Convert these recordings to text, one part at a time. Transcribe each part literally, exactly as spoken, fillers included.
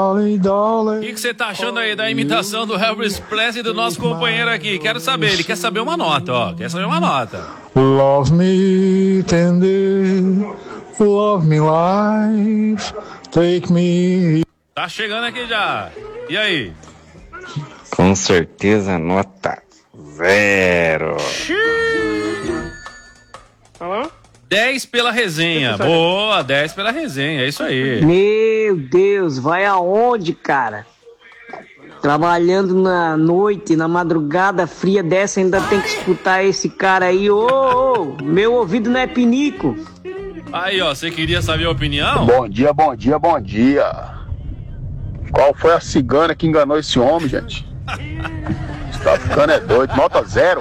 holly dolly. O que você tá achando aí da imitação do Elvis Presley do nosso companheiro aqui? Quero saber, ele quer saber uma nota, ó. Quer saber uma nota. Love me tender, love me life, take me. Tá chegando aqui já. E aí? Com certeza, nota zero. Alô? dez pela resenha. Boa, dez pela resenha, é isso aí. Meu Deus, vai aonde, cara? Trabalhando na noite, na madrugada fria dessa, ainda tem que escutar esse cara aí. Ô, ô, meu ouvido não é pinico. Aí, ó, você queria saber a opinião? Bom dia, bom dia, bom dia. Qual foi a cigana que enganou esse homem, gente? Tá ficando é doido, nota zero.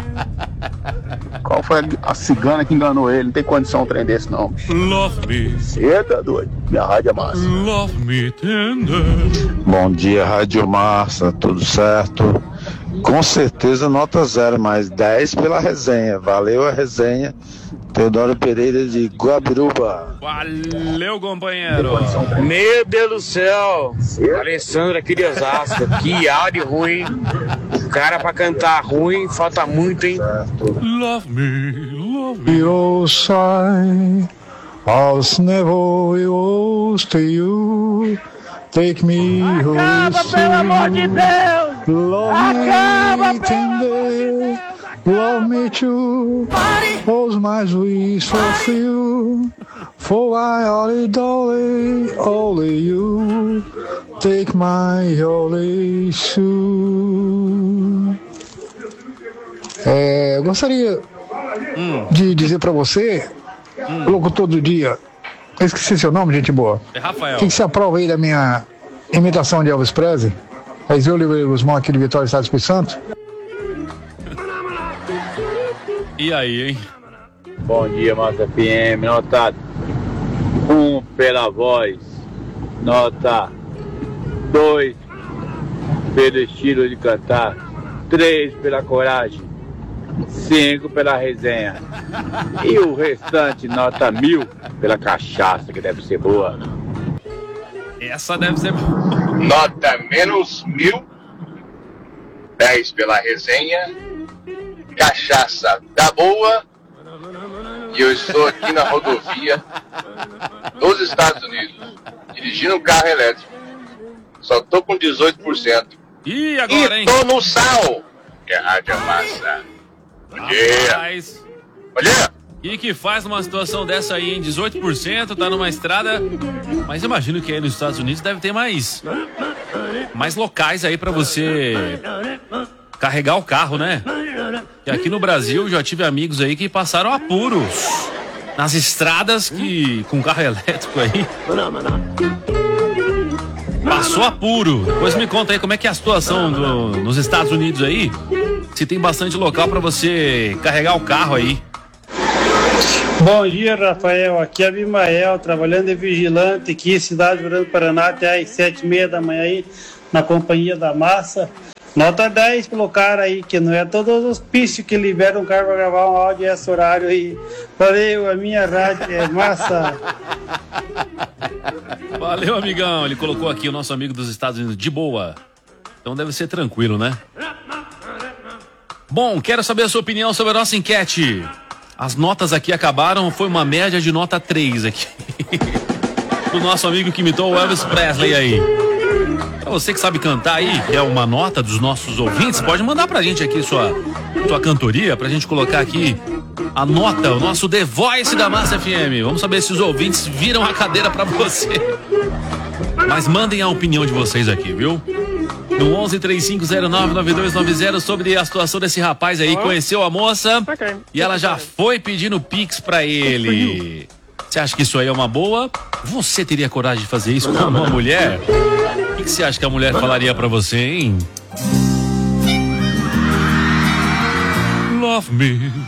Qual foi a cigana que enganou ele? Não tem condição de um trem desse, não. Love me. Você tá doido? Minha rádio é massa. Love me tender. Bom dia, Rádio Massa, tudo certo? Com certeza nota zero, mas dez pela resenha. Valeu a resenha. Teodoro Pereira de Guabiruba. Valeu, companheiro. Meu Deus do céu. Alessandra aqui de Osasco. Que áudio ruim. Cara pra cantar ruim, falta muito, hein? Love me, love me. You sigh, I'll never use to you. Take me Acaba, pelo amor de Deus! Love Acaba, me pelo amor de Deus! Love me too, hold my wish fulfill. For I only dolly, only you. Take my holy shoe. É, eu gostaria hum. de dizer pra você, hum. locutor do dia, eu esqueci seu nome, gente boa. É Rafael. O que, que você aprova aí da minha imitação de Elvis Presley? Mas eu, Oliveira Guzmão, aqui de Vitória, Estado do Espírito Santo. E aí, hein? Bom dia, Massa F M. Nota um pela voz. Nota dois pelo estilo de cantar. três pela coragem. cinco pela resenha. E o restante, nota mil pela cachaça, que deve ser boa. Essa deve ser boa. Nota menos mil. dez pela resenha. Cachaça da boa. E eu estou aqui na rodovia dos Estados Unidos, dirigindo um carro elétrico. Só tô com dezoito por cento. E agora, e hein? tô no sal. Que é Rádio Massa. Bom dia. Rapaz. Bom dia. E que faz numa situação dessa aí, em dezoito por cento, tá numa estrada. Mas imagino que aí nos Estados Unidos deve ter mais mais locais aí pra você carregar o carro, né? E aqui no Brasil já tive amigos aí que passaram apuros nas estradas que com carro elétrico aí. Passou apuro. Depois me conta aí como é que é a situação do, nos Estados Unidos aí. Se tem bastante local pra você carregar o carro aí. Bom dia, Rafael. Aqui é Abimael, trabalhando de vigilante aqui, cidade do Grande Paraná, até às sete e meia da manhã aí, na Companhia da Massa. Nota dez pelo cara aí, que não é todos os pícios que liberam um cara pra gravar um áudio esse horário aí. Valeu, a minha rádio é Massa. Valeu, amigão. Ele colocou aqui o nosso amigo dos Estados Unidos de boa. Então deve ser tranquilo, né? Bom, quero saber a sua opinião sobre a nossa enquete. As notas aqui acabaram, foi uma média de nota três aqui. Do nosso amigo que imitou o Elvis Presley aí. Pra você que sabe cantar aí, que é uma nota dos nossos ouvintes, pode mandar pra gente aqui sua, sua cantoria, pra gente colocar aqui a nota, o nosso The Voice da Massa F M. Vamos saber se os ouvintes viram a cadeira pra você. Mas mandem a opinião de vocês aqui, viu? No onze, três cinco zero nove, nove dois nove zero, sobre a situação desse rapaz aí, conheceu a moça e ela já foi pedindo pix pra ele. Você acha que isso aí é uma boa? Você teria coragem de fazer isso com uma mulher? O que você acha que a mulher falaria pra você, hein? Love me.